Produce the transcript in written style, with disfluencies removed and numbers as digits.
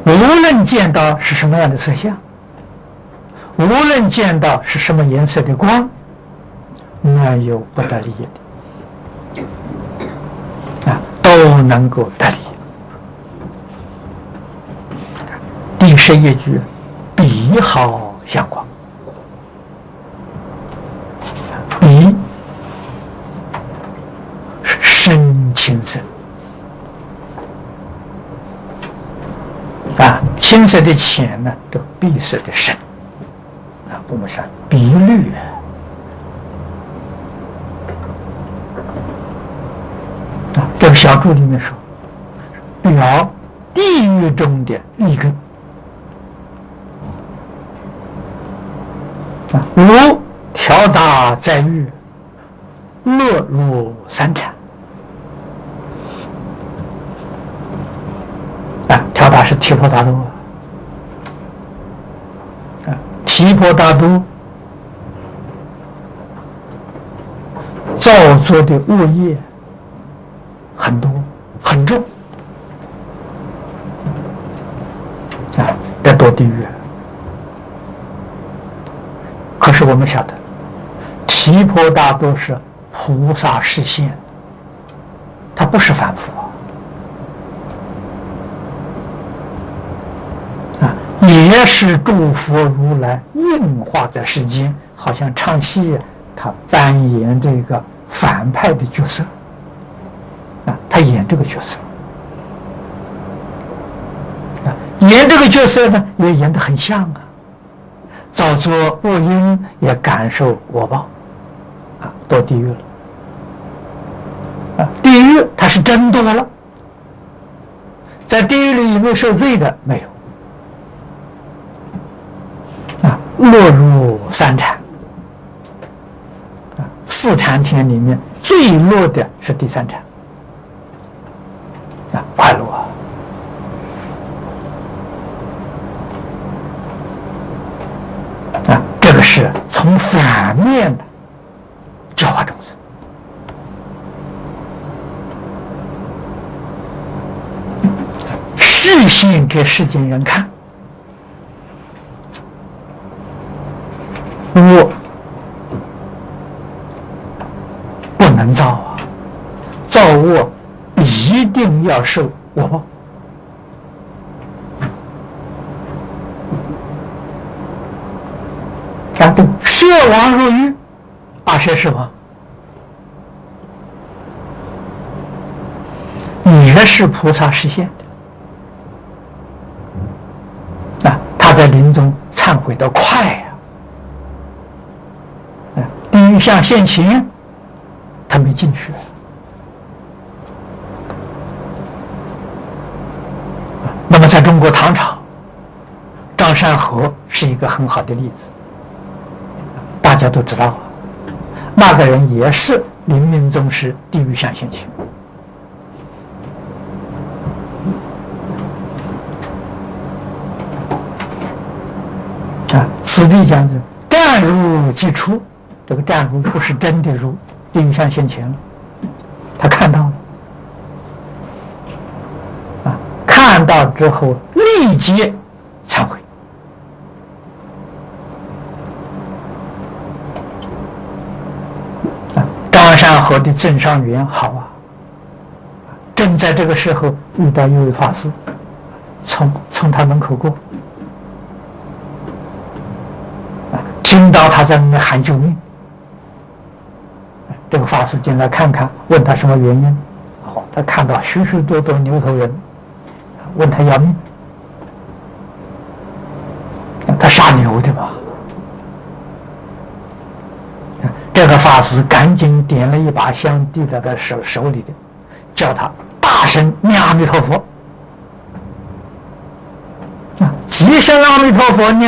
无论见到是什么样的色相，无论见到是什么颜色的光，没有不得利益的啊，都能够得利益。第11句，彼好相光。彼是深青色啊，青色的浅呢，这个碧色的深啊，我们说碧绿啊，这个小注里面说，表地狱中的利根啊，如调达在狱，乐入三禅啊，调达是提婆达多啊，提婆达多造作的恶业很多很重啊，得堕地狱。可是我们晓得，提婆达多是菩萨示现，他不是凡夫啊，也是诸佛如来运化在世间，好像唱戏，他扮演这个反派的角色啊，他演这个角色啊，演这个角色呢，也演得很像啊。造作恶因，也感受恶报，啊，堕地狱了，啊，地狱它是真堕了，在地狱里有没有受罪的？没有，啊，落入三禅，啊，四禅天里面最落的是第三禅，啊，快乐啊。这个是从反面的教化众生，示现给世间人看，我不能造啊，造恶一定要受恶报。摄王入狱，谁是王？也是菩萨实现的啊！他在临终忏悔得快呀！地狱相现前，他没进去。那么，在中国唐朝，张山河是一个很好的例子。大家都知道，那个人也是临命终时地狱相现前。啊，此地讲的战如即出，这个战如不是真的如，地狱相现前了，他看到了，啊，看到之后立即忏悔。张山河的增上缘好啊，正在这个时候遇到一位法师，从他门口过，听到他在那边喊救命，这个法师进来看看，问他什么原因，他看到许许多多牛头人，问他要命，他杀牛的嘛。这个法师赶紧点了一把香，递到他手里的，叫他大声念阿弥陀佛，几声阿弥陀佛念